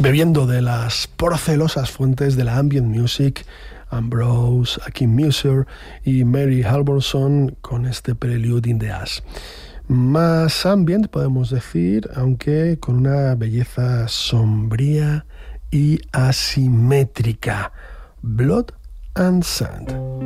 bebiendo de las procelosas fuentes de la ambient music, Ambrose, Akin Muser y Mary Halvorson con este Prelude in the Ash. Más ambient podemos decir, aunque con una belleza sombría y asimétrica. Blood and Sand.